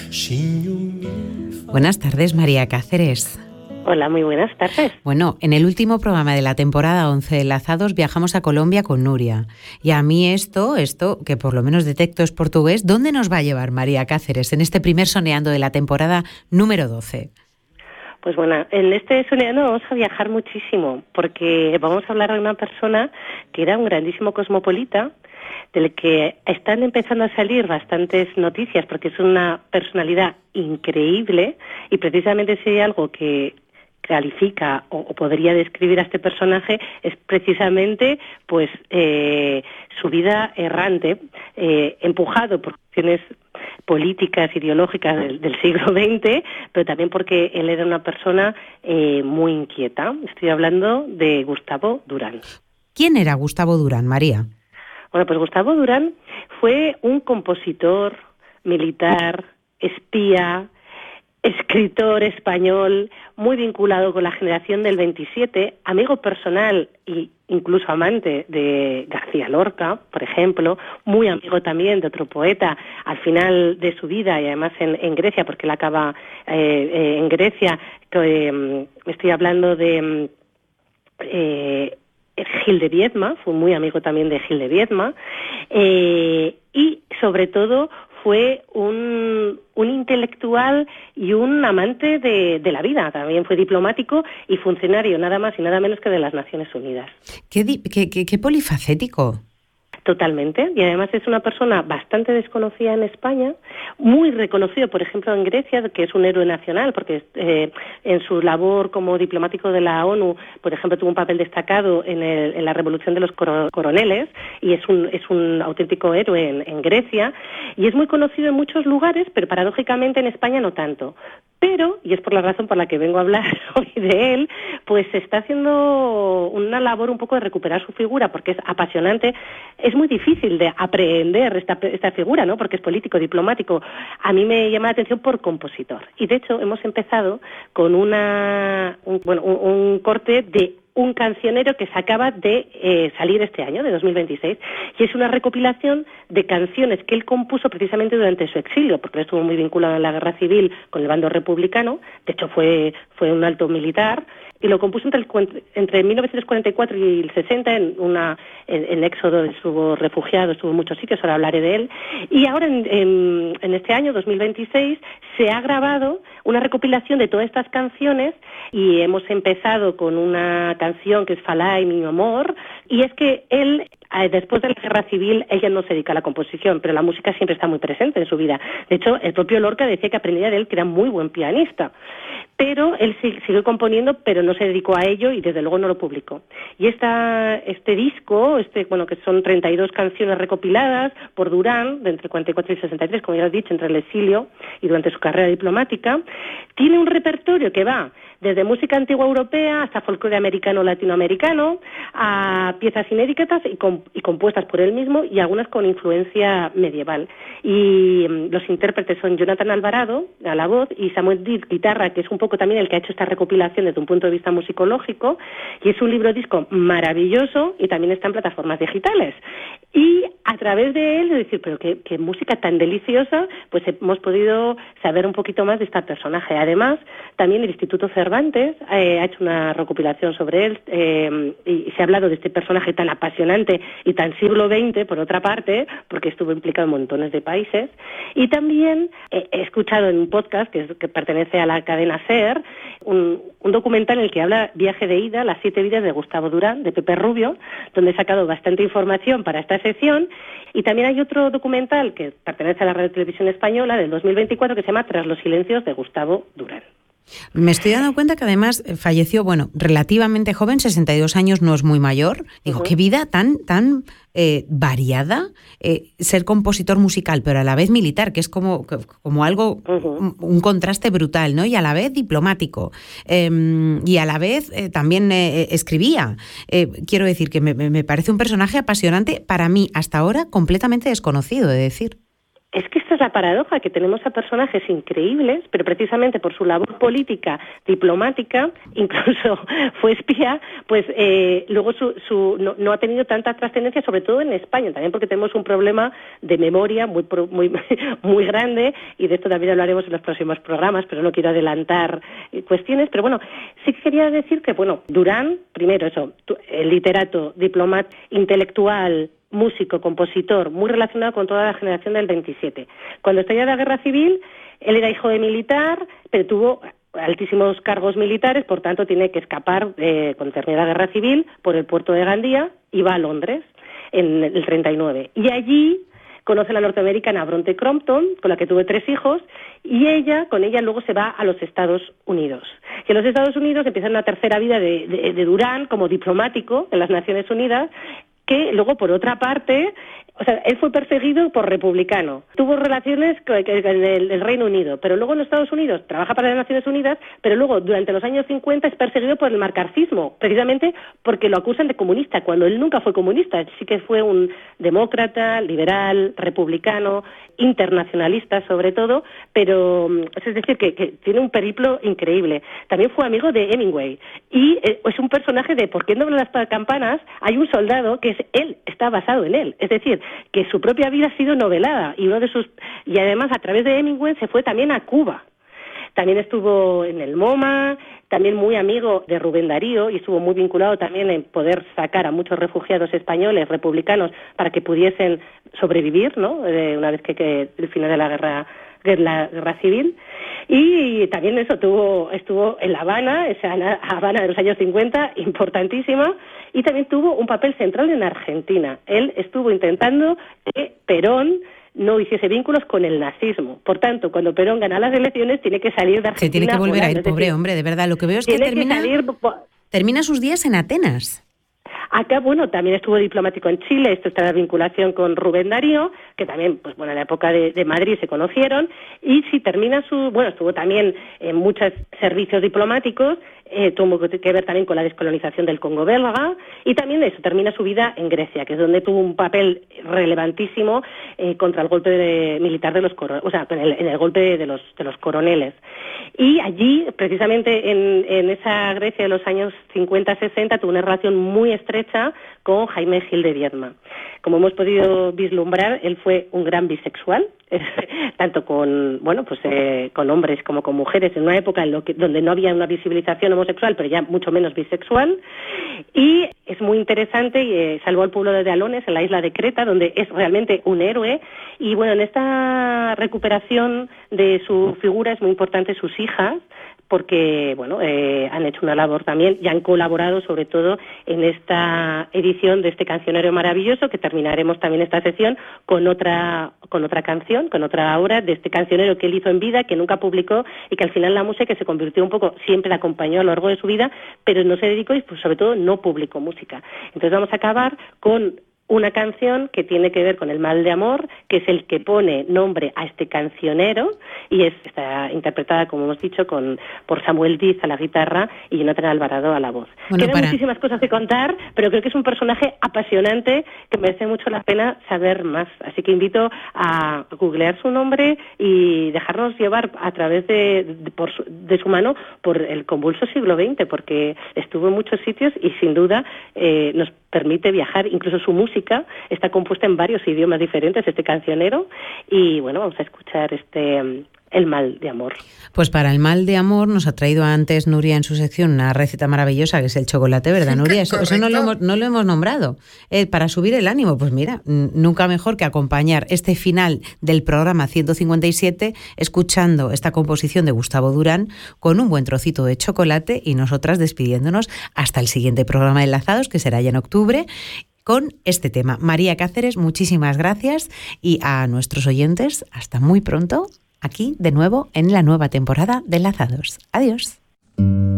Buenas tardes, María Cáceres. Hola, muy buenas tardes. Bueno, en el último programa de la temporada 11 de Enlazados viajamos a Colombia con Nuria. Y a mí esto, que por lo menos detecto es portugués, ¿dónde nos va a llevar María Cáceres en este primer Soneando de la temporada número 12? Pues bueno, en este Soneando vamos a viajar muchísimo, porque vamos a hablar de una persona que era un grandísimo cosmopolita, del que están empezando a salir bastantes noticias, porque es una personalidad increíble, y precisamente si hay algo que califica o podría describir a este personaje es precisamente pues su vida errante, empujado por cuestiones políticas, ideológicas del siglo XX, pero también porque él era una persona muy inquieta. Estoy hablando de Gustavo Durán. ¿Quién era Gustavo Durán, María? Bueno, pues Gustavo Durán fue un compositor, militar, espía, escritor español, muy vinculado con la generación del 27, amigo personal e incluso amante de García Lorca, por ejemplo, muy amigo también de otro poeta al final de su vida y además en Grecia, porque él acaba en Grecia. Estoy hablando de Gil de Viedma, fue muy amigo también de Gil de Viedma, y sobre todo fue un intelectual y un amante de la vida. También fue diplomático y funcionario, nada más y nada menos que de las Naciones Unidas. Qué polifacético. Totalmente, y además es una persona bastante desconocida en España, muy reconocido, por ejemplo, en Grecia, que es un héroe nacional, porque en su labor como diplomático de la ONU, por ejemplo, tuvo un papel destacado en la revolución de los coroneles, y es un auténtico héroe en Grecia, y es muy conocido en muchos lugares, pero paradójicamente en España no tanto. Pero, y es por la razón por la que vengo a hablar hoy de él, pues se está haciendo una labor un poco de recuperar su figura, porque es apasionante. Es muy difícil de aprehender esta figura, ¿no? Porque es político, diplomático. A mí me llama la atención por compositor. Y de hecho hemos empezado con un corte de un cancionero que se acaba de salir este año, de 2026, y es una recopilación de canciones que él compuso precisamente durante su exilio, porque él estuvo muy vinculado en la guerra civil con el bando republicano. De hecho fue un alto militar, y lo compuso entre 1944 y el 60 en Éxodo. Estuvo refugiado, estuvo en muchos sitios, ahora hablaré de él. Y ahora en este año 2026 se ha grabado una recopilación de todas estas canciones, y hemos empezado con una canción que es Falai, mi amor, y es que él, después de la guerra civil, ella no se dedica a la composición, pero la música siempre está muy presente en su vida. De hecho, el propio Lorca decía que aprendía de él, que era muy buen pianista, pero él siguió componiendo, pero no se dedicó a ello y desde luego no lo publicó. Y este disco, que son 32 canciones recopiladas por Durán, de entre 44 y 63, como ya he dicho, entre el exilio y durante su carrera diplomática, tiene un repertorio que va desde música antigua europea hasta folclore americano, latinoamericano, a piezas inéditas y compuestas por él mismo, y algunas con influencia medieval. Y los intérpretes son Jonathan Alvarado, a la voz, y Samuel Diz, guitarra, que es un poco también el que ha hecho esta recopilación desde un punto de vista musicológico, y es un libro disco maravilloso, y también está en plataformas digitales. Y a través de él, es decir, pero qué música tan deliciosa, pues hemos podido saber un poquito más de este personaje. Además, también el Instituto Cervantes ha hecho una recopilación sobre él, y se ha hablado de este personaje tan apasionante y tan siglo XX, por otra parte, porque estuvo implicado en montones de países. Y también he escuchado en un podcast que pertenece a la cadena SER, un documental en el que habla Viaje de ida, las 7 vidas de Gustavo Durán, de Pepe Rubio, donde he sacado bastante información para esta sección. Y también hay otro documental que pertenece a la Radio Televisión Española del 2024 que se llama Tras los silencios de Gustavo Durán. Me estoy dando cuenta que además falleció, relativamente joven, 62 años, no es muy mayor. Digo, qué vida tan variada, ser compositor musical, pero a la vez militar, que es como algo, un contraste brutal, ¿no? Y a la vez diplomático. Y a la vez también escribía. Quiero decir que me parece un personaje apasionante, para mí, hasta ahora, completamente desconocido, de decir. Es que esta es la paradoja, que tenemos a personajes increíbles, pero precisamente por su labor política, diplomática, incluso fue espía, pues luego no ha tenido tanta trascendencia, sobre todo en España, también porque tenemos un problema de memoria muy grande, y de esto también hablaremos en los próximos programas, pero no quiero adelantar cuestiones. Pero bueno, sí que quería decir que, bueno, Durán, primero eso, el literato, diplomático, intelectual, músico, compositor, muy relacionado con toda la generación del 27. Cuando estalló la Guerra Civil, él era hijo de militar, pero tuvo altísimos cargos militares, por tanto tiene que escapar cuando terminó la Guerra Civil por el puerto de Gandía y va a Londres en el 39. Y allí conoce a la norteamericana Bronte Crompton, con la que tuve 3 hijos, y con ella luego se va a los Estados Unidos. Y en los Estados Unidos empieza una tercera vida de Durán como diplomático en las Naciones Unidas, que luego, por otra parte, o sea, él fue perseguido por republicano, tuvo relaciones con el Reino Unido, pero luego en los Estados Unidos trabaja para las Naciones Unidas, pero luego durante los años 50 es perseguido por el macartismo, precisamente porque lo acusan de comunista, cuando él nunca fue comunista, sí que fue un demócrata, liberal, republicano, internacionalista sobre todo, pero es decir, que tiene un periplo increíble. También fue amigo de Hemingway, y es un personaje de ¿Por qué no hablan las campanas? Hay un soldado que es él, está basado en él, es decir, que su propia vida ha sido novelada, y además a través de Hemingway se fue también a Cuba. También estuvo en el MoMA, también muy amigo de Rubén Darío, y estuvo muy vinculado también en poder sacar a muchos refugiados españoles, republicanos, para que pudiesen sobrevivir, ¿no? Una vez que el final de la Guerra Civil. Y también estuvo en La Habana, esa Habana de los años 50, importantísima, y también tuvo un papel central en Argentina. Él estuvo intentando que Perón no hiciese vínculos con el nazismo. Por tanto, cuando Perón gana las elecciones, tiene que salir de Argentina. Se tiene que volver a ir, pobre hombre, de verdad. Lo que veo es que termina sus días en Atenas. Acá, bueno, también estuvo diplomático en Chile, esto está en la vinculación con Rubén Darío, que también, pues bueno, en la época de Madrid se conocieron, y si termina estuvo también en muchos servicios diplomáticos, tuvo que ver también con la descolonización del Congo belga, y también termina su vida en Grecia, que es donde tuvo un papel relevantísimo contra el golpe militar de los en el golpe de los coroneles. Y allí, precisamente en esa Grecia de los años 50-60, tuvo una relación muy estrecha con Jaime Gil de Viedma. Como hemos podido vislumbrar, él fue un gran bisexual, tanto con hombres como con mujeres, en una época donde no había una visibilización homosexual, pero ya mucho menos bisexual. Y es muy interesante, y salvó al pueblo de Alones, en la isla de Creta, donde es realmente un héroe. Y bueno, en esta recuperación de su figura es muy importante sus hijas, porque han hecho una labor también y han colaborado sobre todo en esta edición de este cancionero maravilloso, que terminaremos también esta sesión con otra canción, con otra obra de este cancionero que él hizo en vida, que nunca publicó, y que al final la música se convirtió un poco, siempre la acompañó a lo largo de su vida, pero no se dedicó y pues sobre todo no publicó música. Entonces vamos a acabar con una canción que tiene que ver con el mal de amor, que es el que pone nombre a este cancionero, y está interpretada, como hemos dicho, por Samuel Díaz a la guitarra y Jonathan Alvarado a la voz. Quedan muchísimas cosas que contar, pero creo que es un personaje apasionante que merece mucho la pena saber más. Así que invito a googlear su nombre y dejarnos llevar a través de su mano por el convulso siglo XX, porque estuvo en muchos sitios y sin duda nos permite viajar. Incluso su música está compuesta en varios idiomas diferentes, este cancionero, y bueno, vamos a escuchar El mal de amor. Pues para el mal de amor nos ha traído antes Nuria en su sección una receta maravillosa, que es el chocolate, ¿verdad, Nuria? Eso no lo hemos nombrado. Para subir el ánimo, pues mira, nunca mejor que acompañar este final del programa 157 escuchando esta composición de Gustavo Durán con un buen trocito de chocolate, y nosotras despidiéndonos hasta el siguiente programa de Enlazados, que será ya en octubre, con este tema. María Cáceres, muchísimas gracias, y a nuestros oyentes, hasta muy pronto, aquí de nuevo en la nueva temporada de Enlazados. Adiós.